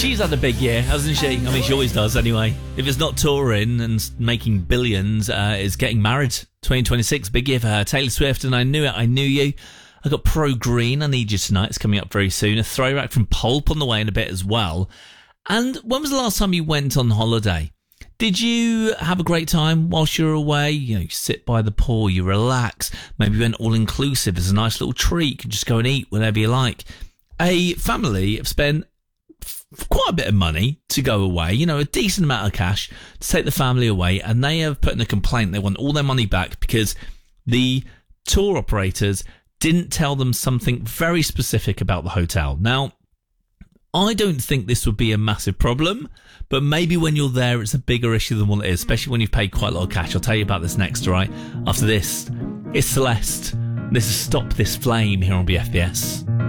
She's had a big year, hasn't she? I mean, she always does anyway. If it's not touring and making billions, it's getting married. 2026, big year for her. Taylor Swift, and I Knew It, I Knew You. I got Pro Green, I Need You Tonight. It's coming up very soon. A throwback from Pulp on the way in a bit as well. And when was the last time you went on holiday? Did you have a great time whilst you were away? You know, you sit by the pool, you relax. Maybe you went all-inclusive as a nice little treat. You can just go and eat whenever you like. A family have spent quite a bit of money to go away, you know, a decent amount of cash to take the family away, and they have put in a complaint. They want all their money back because the tour operators didn't tell them something very specific about the hotel. Now, I don't think this would be a massive problem, but maybe when you're there, it's a bigger issue than what it is, especially when you've paid quite a lot of cash. I'll tell you about this next, all right? After this, it's Celeste. This is Stop This Flame here on BFBS.